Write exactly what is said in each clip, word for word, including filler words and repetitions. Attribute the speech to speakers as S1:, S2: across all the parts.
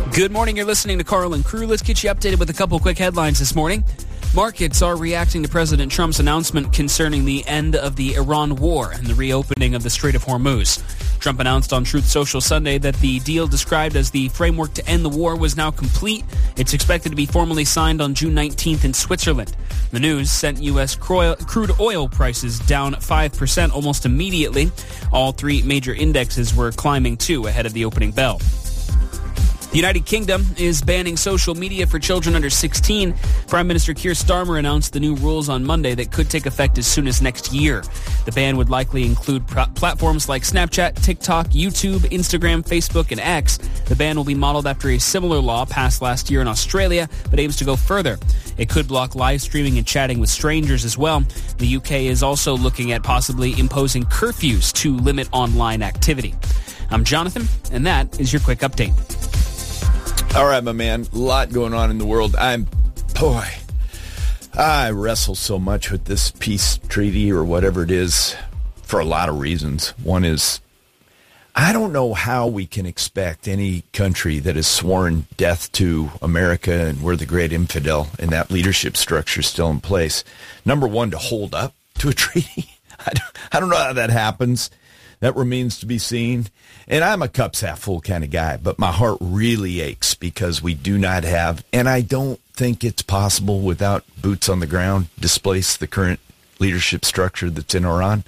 S1: Good morning. You're listening to Carl and Crew. Let's get you updated with a couple quick headlines this morning. Markets are reacting to President Trump's announcement concerning the end of the Iran war and the reopening of the Strait of Hormuz. Trump announced on Truth Social Sunday that the deal described as the framework to end the war was now complete. It's expected to be formally signed on June nineteenth in Switzerland. The news sent U S crude oil prices down five percent almost immediately. All three major indexes were climbing too ahead of the opening bell. The United Kingdom is banning social media for children under sixteen. Prime Minister Keir Starmer announced the new rules on Monday that could take effect as soon as next year. The ban would likely include pr- platforms like Snapchat, TikTok, YouTube, Instagram, Facebook, and X. The ban will be modeled after a similar law passed last year in Australia, but aims to go further. It could block live streaming and chatting with strangers as well. The U K is also looking at possibly imposing curfews to limit online activity. I'm Jonathan, and that is your quick update.
S2: All right, my man. A lot going on in the world. I'm, boy, I wrestle so much with this peace treaty or whatever it is for a lot of reasons. One is, I don't know how we can expect any country that has sworn death to America and we're the great infidel and that leadership structure is still in place. Number one, to hold up to a treaty. I don't, I don't know how that happens. That remains to be seen. And I'm a cups half full kind of guy, but my heart really aches because we do not have, and I don't think it's possible without boots on the ground, displace the current leadership structure that's in Iran.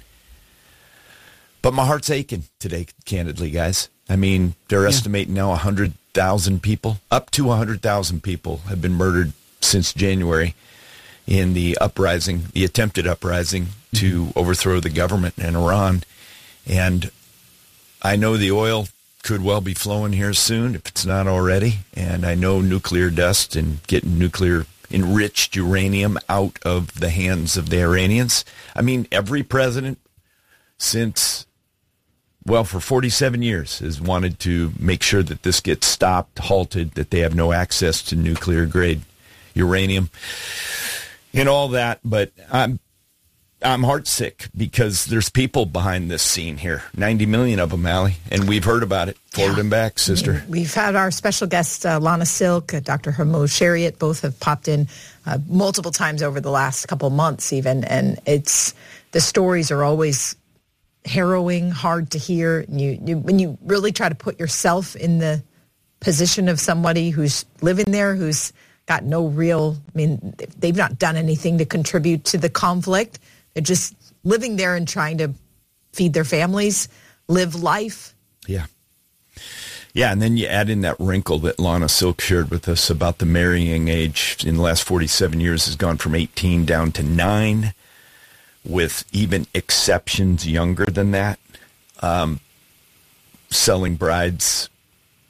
S2: But my heart's aching today, candidly, guys. I mean, they're yeah. estimating now one hundred thousand people, up to one hundred thousand people have been murdered since January in the uprising, the attempted uprising mm-hmm. to overthrow the government in Iran. And I know the oil could well be flowing here soon, if it's not already. And I know nuclear dust and getting nuclear enriched uranium out of the hands of the Iranians. I mean, every president since, well, for forty-seven years has wanted to make sure that this gets stopped, halted, that they have no access to nuclear-grade uranium and all that. But I'm I'm heartsick because there's people behind this scene here. ninety million of them, Allie, and we've heard about it. Forward yeah. and back, sister.
S3: We've had our special guest, uh, Lana Silk, uh, Doctor Hermo Shariat, both have popped in uh, multiple times over the last couple months even, and it's the stories are always harrowing, hard to hear. And you, you, when you really try to put yourself in the position of somebody who's living there, who's got no real, I mean, they've not done anything to contribute to the conflict. They're just living there and trying to feed their families, live life.
S2: Yeah. Yeah, and then you add in that wrinkle that Lana Silk shared with us about the marrying age in the last forty-seven years has gone from eighteen down to nine, with even exceptions younger than that. Um, selling brides